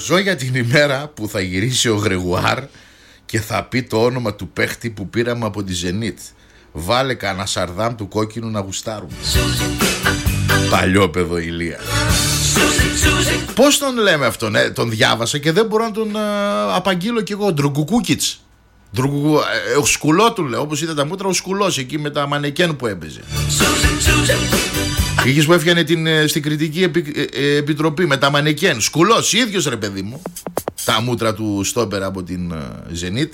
Ζω για την ημέρα που θα γυρίσει ο Γρεγουάρ και θα πει το όνομα του παίχτη που πήραμε από τη Ζενίτ. Βάλε κανένα Σαρδάμ του κόκκινου να γουστάρουμε. Παλιόπαιδο Ηλία. Πώς τον λέμε αυτόν, τον διάβασα και δεν μπορώ να τον απαγγείλω κι εγώ. Ντρουγκουκούκιτς. Ο σκουλό του λέω, όπως είδα τα μούτρα, ο σκουλός εκεί με τα μανεκέν που έπαιζε. Είχες που έφτιανε στην κριτική επιτροπή με τα μανεκέν. Σκουλός, ίδιος ρε παιδί μου. Τα μούτρα του στόπερα από την Ζενίτ.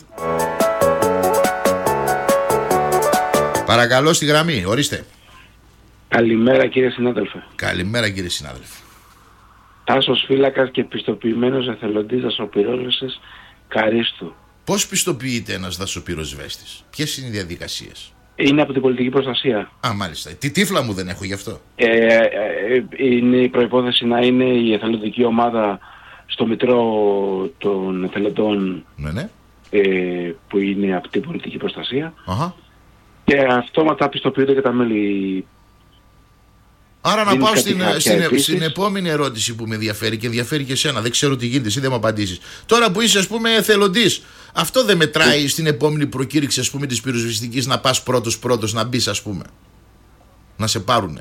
Παρακαλώ στη γραμμή, ορίστε. Καλημέρα κύριε συνάδελφε. Καλημέρα κύριε συνάδελφε. Τάσος φύλακας και πιστοποιημένος εθελοντής δασοπυρόλησης Καρίστου. Πώς πιστοποιείται ένας δασοπυροσβέστης? Ποιες είναι οι διαδικασίες? Είναι από την πολιτική προστασία. Α, μάλιστα. Τι τύφλα μου δεν έχω γι' αυτό. Είναι η προϋπόθεση να είναι η εθελοντική ομάδα στο μητρό των εθελοντών, ναι. που είναι από την πολιτική προστασία. Αχα. Και αυτόματα πιστοποιούνται και τα μέλη. Άρα να πάω στην επόμενη ερώτηση που με ενδιαφέρει και ενδιαφέρει και εσένα. Δεν ξέρω τι γίνεται, εσύ δεν μου απαντήσεις. Τώρα που είσαι, ας πούμε, εθελοντής, αυτό δεν μετράει στην επόμενη προκήρυξη, ας πούμε, της πυροσβεστικής να πας πρώτος να μπεις, ας πούμε? Να σε πάρουνε.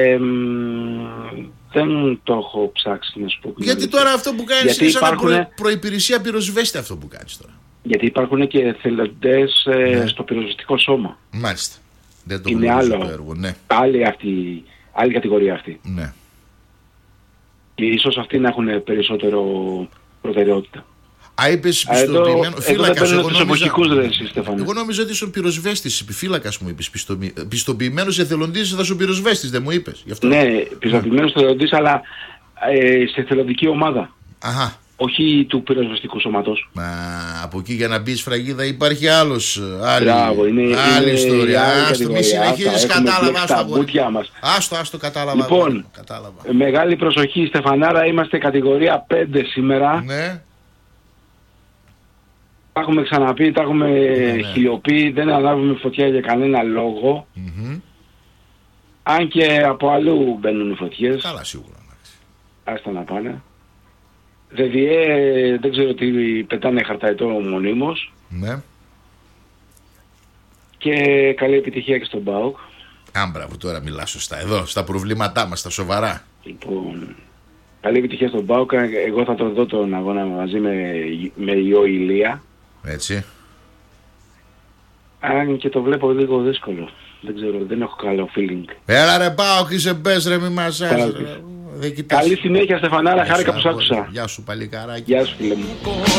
Δεν το έχω ψάξει να σου πω. Γιατί τώρα αυτό που κάνεις είναι σαν προϋπηρεσία πυροσβέστη αυτό που κάνεις τώρα. Γιατί υπάρχουν και εθελοντές στο πυροσβεστικό σώμα. Μάλιστα. Δεν το είναι άλλο έργο, ναι. Άλλη κατηγορία αυτή. Ναι. Και ίσως αυτοί να έχουν περισσότερο προτεραιότητα. Α, είπες πιστοποιημένο. Φύλακας. Εγώ νόμιζα ότι ήσουν πυροσβέστης. Φύλακας μου είπες. Πιστοποιημένος εθελοντής δασοπυροσβέστης, δεν μου είπες? Ναι, πιστοποιημένος εθελοντής, αλλά σε εθελοντική ομάδα. Αχα. Όχι του πυροσβεστικού σώματος. Μα από εκεί για να μπει σφραγίδα υπάρχει άλλη ιστορία. Άστο, μη συνεχίζεις, κατάλαβα. Άστο, κατάλαβα. Λοιπόν, μεγάλη προσοχή, Στεφανάρα, είμαστε κατηγορία 5 σήμερα. Ναι. Τα έχουμε ξαναπεί, τα έχουμε χιλιοποιεί, δεν ανάβουμε φωτιά για κανένα λόγο. Αν και από αλλού μπαίνουν οι φωτιές. Καλά, σίγουρα. Άστα να πάνε. Δεν ξέρω τι πετάνε χαρταετό μονίμως. Ναι. Και καλή επιτυχία και στον ΠΑΟΚ. Άμπραβο, τώρα μιλά σωστά. Εδώ, στα προβλήματά μας, στα σοβαρά. Λοιπόν, καλή επιτυχία στον ΠΑΟΚ. Εγώ θα τον δω τον αγώνα μαζί με Ιω Ηλία. Έτσι. Αν και το βλέπω λίγο δύσκολο. Δεν ξέρω, δεν έχω καλό feeling. Έλα ρε ΠΑΟΚ, είσαι μπες ρε, μη μας Καλή συνέχεια, Στεφανάρα, χάρηκα που σ' άκουσα. Γεια σου παλικάράκι. Γεια σου φίλε μου.